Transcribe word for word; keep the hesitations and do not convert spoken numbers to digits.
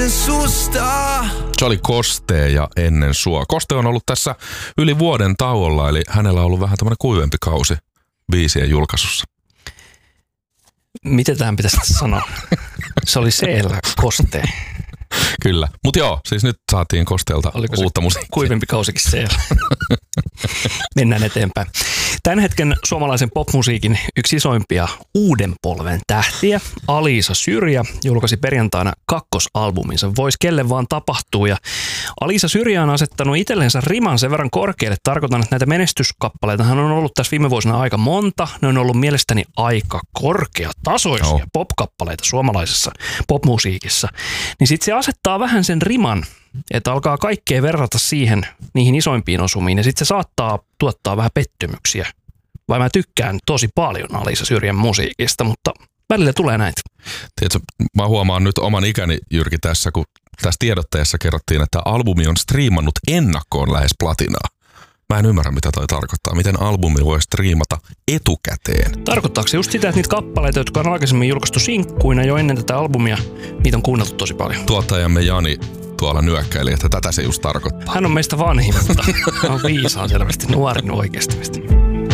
sen susta. Se oli Koste ja Ennen sua. Koste on ollut tässä yli vuoden tauolla, eli hänellä on ollut vähän tämmöinen kuivempi kausi biisien julkaisussa. Miten tähän pitäisi sanoa? Se oli siellä Koste. Kyllä. Mutta joo, siis nyt saatiin Kosteelta Oliko uutta musiikkia. Kuivempi kausikin siellä. Mennään eteenpäin. Tämän hetken suomalaisen popmusiikin yksi isoimpia uuden polven tähtiä, Aliisa Syrjä, julkaisi perjantaina kakkosalbuminsa Vois kelle vaan tapahtuu. Ja Aliisa Syrjä on asettanut itsellensä riman sen verran korkealle. Tarkoitan, että näitä menestyskappaleita hän on ollut tässä viime vuosina aika monta. Ne on ollut mielestäni aika korkeatasoisia no. popkappaleita suomalaisessa popmusiikissa. Niin sitten se asettaa vähän sen riman, että alkaa kaikkea verrata siihen niihin isoimpiin osumiin ja sitten se saattaa tuottaa vähän pettymyksiä. Vai mä tykkään tosi paljon Aliisa Syrjän musiikista, mutta välillä tulee näitä. Tiedätkö, mä huomaan nyt oman ikäni, Jyrki, tässä, kun tässä tiedotteessa kerrottiin, että albumi on striimannut ennakkoon lähes platinaa. Mä en ymmärrä, mitä toi tarkoittaa. Miten albumi voi striimata etukäteen? Tarkoittaako se just sitä, että niitä kappaleita, jotka on aikaisemmin julkaistu sinkkuina jo ennen tätä albumia, niitä on kuunneltu tosi paljon? Tuottajamme Jani tuolla nyökkäili, että tätä se just tarkoittaa. Hän on meistä vanhin, mutta hän on viisaan selvästi nuorin oikeasti.